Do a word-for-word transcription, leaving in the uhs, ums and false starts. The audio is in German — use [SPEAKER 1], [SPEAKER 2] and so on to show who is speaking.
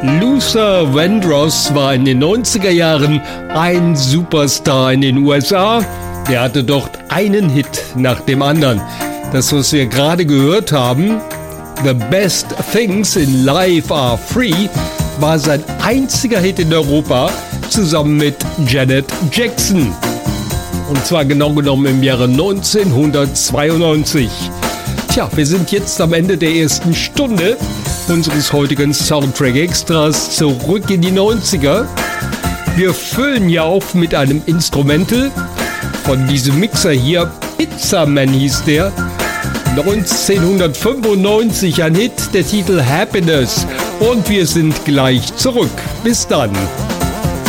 [SPEAKER 1] Luther Vandross war in den neunziger Jahren ein Superstar in den U S A. Der hatte dort einen Hit nach dem anderen. Das, was wir gerade gehört haben, The Best Things in Life Are Free, war sein einziger Hit in Europa, zusammen mit Janet Jackson. Und zwar genau genommen im Jahre neunzehnhundertzweiundneunzig. Tja, wir sind jetzt am Ende der ersten Stunde unseres heutigen Soundtrack Extras zurück in die neunziger. Wir füllen ja auf mit einem Instrumental von diesem Mixer hier. Pizzaman hieß der. neunzehnhundertfünfundneunzig ein Hit, der Titel Happiness. Und wir sind gleich zurück. Bis dann.